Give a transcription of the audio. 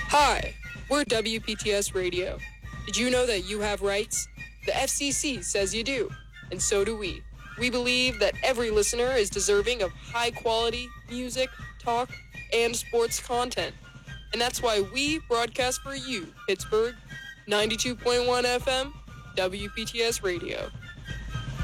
Hi, we're WPTS Radio. Did you know that you have rights? The FCC says you do, and so do we. We believe that every listener is deserving of high-quality music, talk, and sports content. And that's why we broadcast for you, Pittsburgh, 92.1 FM, WPTS Radio.